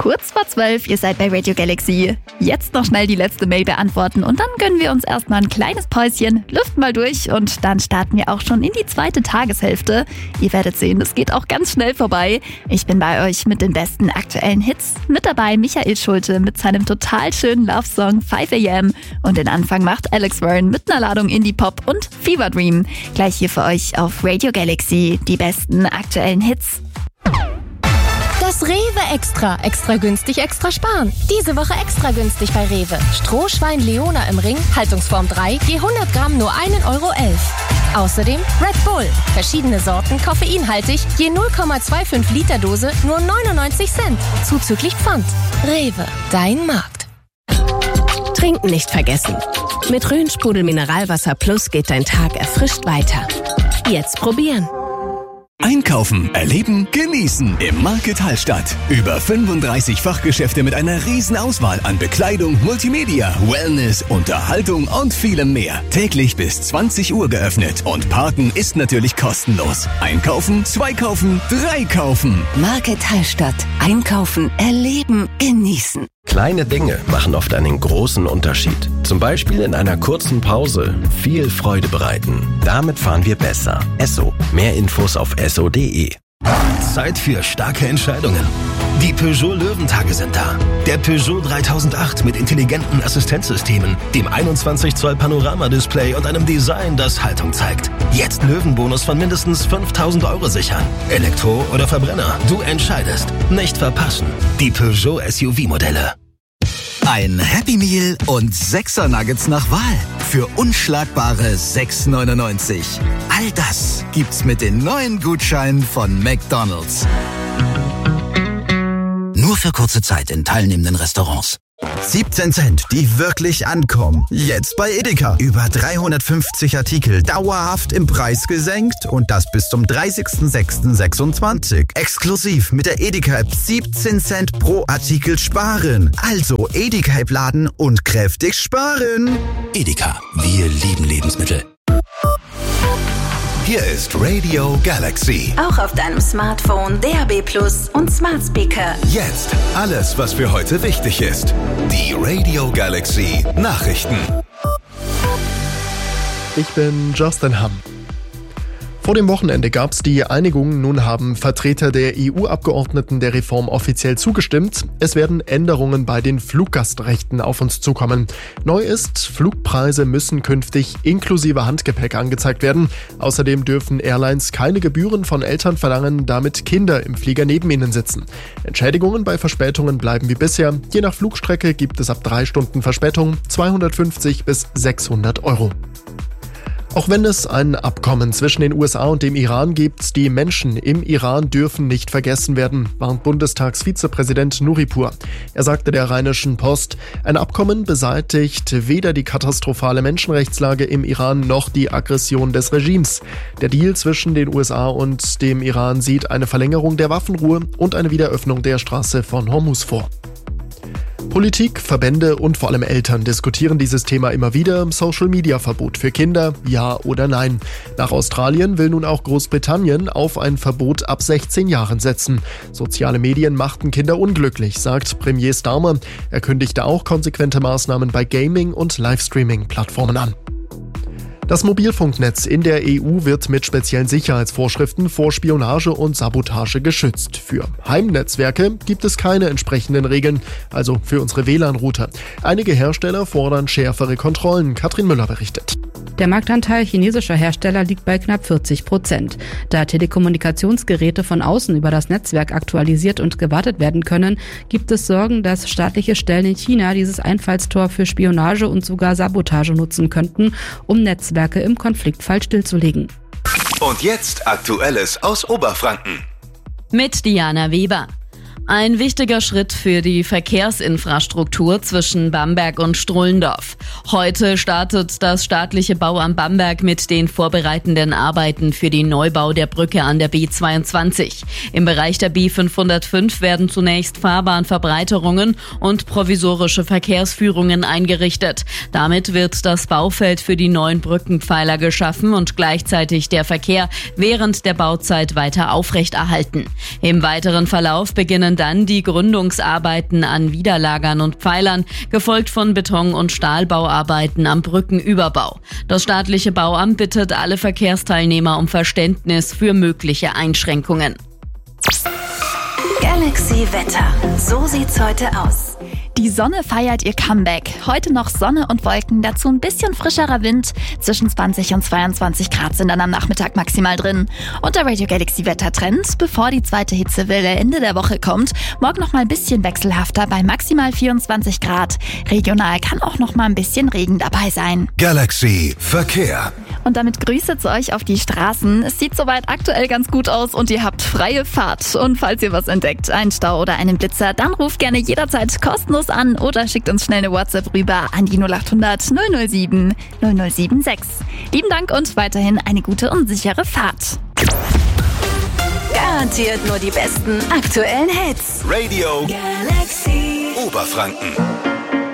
Kurz vor 12, ihr seid bei Radio Galaxy. Jetzt noch schnell die letzte Mail beantworten und dann gönnen wir uns erstmal ein kleines Päuschen, lüften mal durch und dann starten wir auch schon in die zweite Tageshälfte. Ihr werdet sehen, es geht auch ganz schnell vorbei. Ich bin bei euch mit den besten aktuellen Hits. Mit dabei Michael Schulte mit seinem total schönen Love-Song 5 AM und den Anfang macht Alex Warren mit einer Ladung Indie-Pop und Fever Dream. Gleich hier für euch auf Radio Galaxy die besten aktuellen Hits. Das Rewe Extra. Extra günstig, extra sparen. Diese Woche extra günstig bei Rewe. Strohschwein Leona im Ring, Haltungsform 3, je 100 Gramm nur 1,11 Euro. Außerdem Red Bull. Verschiedene Sorten, koffeinhaltig, je 0,25 Liter Dose, nur 99 Cent. Zuzüglich Pfand. Rewe, dein Markt. Trinken nicht vergessen. Mit Rhön-Sprudel Mineralwasser Plus geht dein Tag erfrischt weiter. Jetzt probieren. Einkaufen, erleben, genießen im Market Hallstatt. Über 35 Fachgeschäfte mit einer riesen Auswahl an Bekleidung, Multimedia, Wellness, Unterhaltung und vielem mehr. Täglich bis 20 Uhr geöffnet und Parken ist natürlich kostenlos. Einkaufen, 2 kaufen, 3 kaufen. Market Hallstatt. Einkaufen, erleben, genießen. Kleine Dinge machen oft einen großen Unterschied. Zum Beispiel in einer kurzen Pause viel Freude bereiten. Damit fahren wir besser. Esso. Mehr Infos auf esso.de. Zeit für starke Entscheidungen. Die Peugeot Löwentage sind da. Der Peugeot 3008 mit intelligenten Assistenzsystemen, dem 21 Zoll Panoramadisplay und einem Design, das Haltung zeigt. Jetzt Löwenbonus von mindestens 5.000 Euro sichern. Elektro oder Verbrenner, du entscheidest. Nicht verpassen. Die Peugeot SUV-Modelle. Ein Happy Meal und 6er Nuggets nach Wahl für unschlagbare 6,99. All das gibt's mit den neuen Gutscheinen von McDonald's. Nur für kurze Zeit in teilnehmenden Restaurants. 17 Cent, die wirklich ankommen. Jetzt bei Edeka. Über 350 Artikel dauerhaft im Preis gesenkt und das bis zum 30.06.26. Exklusiv mit der Edeka-App 17 Cent pro Artikel sparen. Also Edeka-App laden und kräftig sparen. Edeka, wir lieben Lebensmittel. Hier ist Radio Galaxy. Auch auf deinem Smartphone, DAB+ und Smart Speaker. Jetzt alles, was für heute wichtig ist. Die Radio Galaxy Nachrichten. Ich bin Justin Hamm. Vor dem Wochenende gab es die Einigung. Nun haben Vertreter der EU-Abgeordneten der Reform offiziell zugestimmt. Es werden Änderungen bei den Fluggastrechten auf uns zukommen. Neu ist, Flugpreise müssen künftig inklusive Handgepäck angezeigt werden. Außerdem dürfen Airlines keine Gebühren von Eltern verlangen, damit Kinder im Flieger neben ihnen sitzen. Entschädigungen bei Verspätungen bleiben wie bisher. Je nach Flugstrecke gibt es ab 3 Stunden Verspätung 250 bis 600 Euro. Auch wenn es ein Abkommen zwischen den USA und dem Iran gibt, die Menschen im Iran dürfen nicht vergessen werden, warnt Bundestagsvizepräsident Nuripur. Er sagte der Rheinischen Post, ein Abkommen beseitigt weder die katastrophale Menschenrechtslage im Iran noch die Aggression des Regimes. Der Deal zwischen den USA und dem Iran sieht eine Verlängerung der Waffenruhe und eine Wiederöffnung der Straße von Hormuz vor. Politik, Verbände und vor allem Eltern diskutieren dieses Thema immer wieder. Social-Media-Verbot für Kinder, ja oder nein. Nach Australien will nun auch Großbritannien auf ein Verbot ab 16 Jahren setzen. Soziale Medien machten Kinder unglücklich, sagt Premier Starmer. Er kündigte auch konsequente Maßnahmen bei Gaming- und Livestreaming-Plattformen an. Das Mobilfunknetz in der EU wird mit speziellen Sicherheitsvorschriften vor Spionage und Sabotage geschützt. Für Heimnetzwerke gibt es keine entsprechenden Regeln, also für unsere WLAN-Router. Einige Hersteller fordern schärfere Kontrollen. Katrin Müller berichtet. Der Marktanteil chinesischer Hersteller liegt bei knapp 40%. Da Telekommunikationsgeräte von außen über das Netzwerk aktualisiert und gewartet werden können, gibt es Sorgen, dass staatliche Stellen in China dieses Einfallstor für Spionage und sogar Sabotage nutzen könnten, um Netzwerke im Konfliktfall stillzulegen. Und jetzt Aktuelles aus Oberfranken. Mit Diana Weber. Ein wichtiger Schritt für die Verkehrsinfrastruktur zwischen Bamberg und Strullendorf. Heute startet das staatliche Bauamt Bamberg mit den vorbereitenden Arbeiten für den Neubau der Brücke an der B22. Im Bereich der B505 werden zunächst Fahrbahnverbreiterungen und provisorische Verkehrsführungen eingerichtet. Damit wird das Baufeld für die neuen Brückenpfeiler geschaffen und gleichzeitig der Verkehr während der Bauzeit weiter aufrechterhalten. Im weiteren Verlauf beginnen folgen dann die Gründungsarbeiten an Widerlagern und Pfeilern, gefolgt von Beton- und Stahlbauarbeiten am Brückenüberbau. Das staatliche Bauamt bittet alle Verkehrsteilnehmer um Verständnis für mögliche Einschränkungen. Galaxy Wetter. So sieht's heute aus. Die Sonne feiert ihr Comeback. Heute noch Sonne und Wolken, dazu ein bisschen frischerer Wind. Zwischen 20 und 22 Grad sind dann am Nachmittag maximal drin. Und der Radio Galaxy Wettertrend, bevor die zweite Hitzewelle Ende der Woche kommt. Morgen noch mal ein bisschen wechselhafter bei maximal 24 Grad. Regional kann auch noch mal ein bisschen Regen dabei sein. Galaxy Verkehr. Und damit Grüße zu euch auf die Straßen. Es sieht soweit aktuell ganz gut aus und ihr habt freie Fahrt. Und falls ihr was entdeckt, einen Stau oder einen Blitzer, dann ruft gerne jederzeit kostenlos an oder schickt uns schnell eine WhatsApp rüber an die 0800 007 0076. Lieben Dank und weiterhin eine gute und sichere Fahrt. Garantiert nur die besten aktuellen Hits. Radio Galaxy Oberfranken.